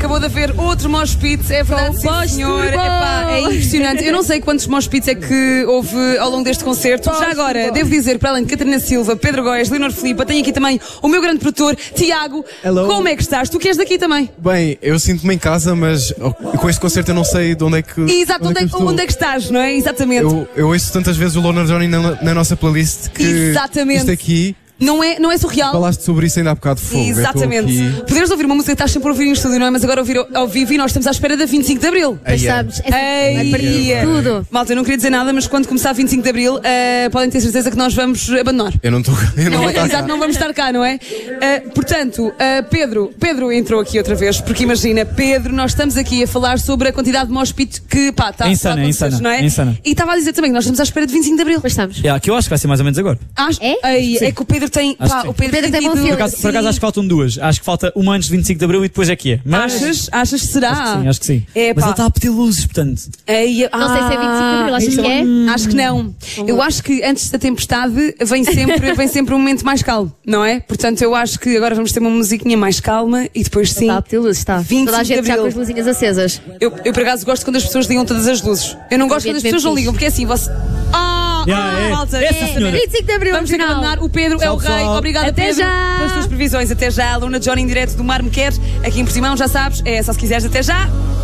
acabou de haver outro mosh pit, é verdade, sim, senhor. Epá, é impressionante. Eu não sei quantos mosh pits é que houve ao longo deste concerto. Já agora, devo dizer, para além de Catarina Silva, Pedro Góes, Leonor Filipa, tenho aqui também o meu grande produtor, Tiago. Hello. Como é que estás? Tu que és daqui também? Bem, eu sinto-me em casa, mas com este concerto eu não sei de onde é que. Exato, onde é que estás, não é? Exatamente. Eu ouço tantas vezes o Loner Johnny na nossa playlist que Exatamente. isto aqui. Não é surreal? Falaste sobre isso ainda há bocado, fogo. Exatamente. Poderes ouvir uma música que estás sempre a ouvir em estúdio, não é? Mas agora ouvir ao vivo e nós estamos à espera da 25 de Abril. Mas sabes, tudo. Malta, eu não queria dizer nada, mas quando começar 25 de Abril, podem ter certeza que nós vamos abandonar. Eu não estou Exato, não vamos estar cá, não é? Portanto, Pedro entrou aqui outra vez, porque imagina, Pedro, nós estamos aqui a falar sobre a quantidade de mosh pit que, pá, está insana, não é? insana. E estava a dizer também que nós estamos à espera de 25 de Abril. Pois estamos. Que eu acho que vai ser mais ou menos agora. É que o Pedro tem. Pá, o Pedro tem bom feeling. Por acaso acho que faltam duas. Acho que falta uma antes de 25 de Abril e depois é que é. Mas Achas que será? acho que sim. É, mas pá. ele está a pedir luzes, portanto. Não sei se é 25 de Abril, achas que é? Acho que não. Eu acho que antes da tempestade vem sempre um momento mais calmo, não é? Portanto, eu acho que agora vamos ter uma musiquinha mais calma e depois sim. Está a pedir luzes, está. 25 Toda a gente de já Abril. com as luzinhas acesas. Eu por acaso gosto quando as pessoas ligam todas as luzes. Eu não gosto quando as pessoas não ligam, porque é assim, você. Malta, essa senhora. 25 de Abril, vamos ter que final. abandonar. O Pedro é o rei. pessoal. Obrigada, Até Pedro, já. pelas tuas previsões. Até já. Aluna Johnny em direto do Mar Me Quer. Aqui em Portimão, já sabes. É só se quiseres. Até já.